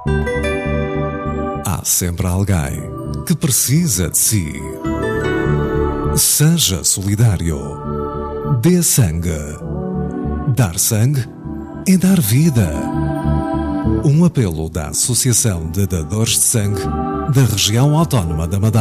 Há sempre alguém que precisa de si. Seja solidário. Dê sangue. Dar sangue é dar vida. Um apelo da Associação de Dadores de Sangue da Região Autónoma da Madeira.